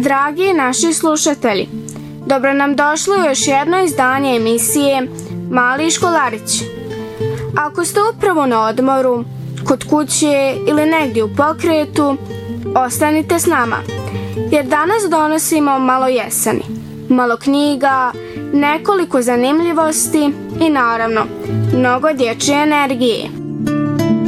Dragi naši slušatelji, dobro nam došlo u još jedno izdanje emisije Mali školarić. Ako ste upravo na odmoru, kod kuće ili negdje u pokretu, ostanite s nama, jer danas donosimo malo jeseni, malo knjiga, nekoliko zanimljivosti i naravno mnogo dječje energije.